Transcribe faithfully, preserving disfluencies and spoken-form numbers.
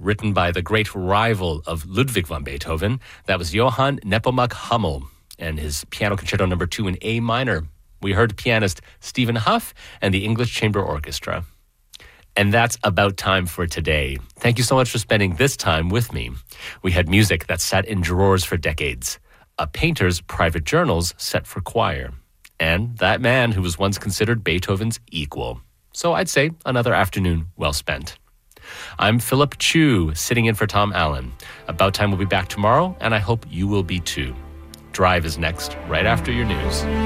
written by the great rival of Ludwig van Beethoven. That was Johann Nepomuk Hummel and his Piano Concerto number two in A minor. We heard pianist Stephen Huff and the English Chamber Orchestra. And that's about time for today. Thank you so much for spending this time with me. We had music that sat in drawers for decades, a painter's private journals set for choir, and that man who was once considered Beethoven's equal. So I'd say another afternoon well spent. I'm Philip Chu, sitting in for Tom Allen. About Time will be back tomorrow, and I hope you will be too. Drive is next, right after your news.